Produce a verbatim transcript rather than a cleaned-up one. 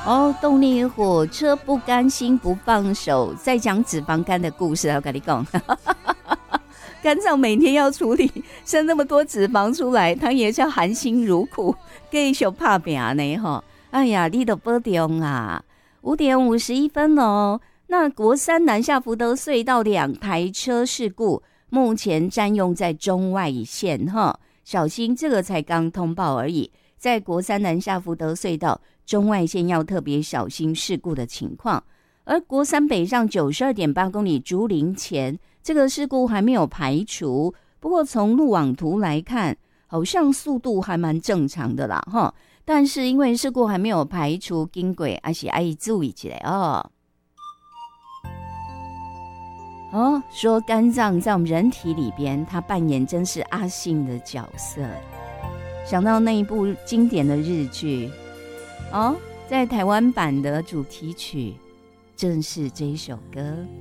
哦，动力火车不甘心不放手，在讲脂肪肝的故事，我跟你讲，肝脏每天要处理生那么多脂肪出来，它也叫含辛茹苦，继续打拼呢哈。哎呀，你都保重啊！五点五十一分哦。那国三南下福德隧道两台车事故，目前占用在中外线哈，小心这个才刚通报而已。在国三南下福德隧道中外线要特别小心事故的情况，而国三北上九十二点八公里竹林前这个事故还没有排除，不过从路网图来看，好像速度还蛮正常的啦哈。但是因为事故还没有排除，经过还是要注意一下哦。哦，说肝脏在我们人体里边，它扮演真是阿信的角色。想到那一部经典的日剧，哦，在台湾版的主题曲正是这一首歌。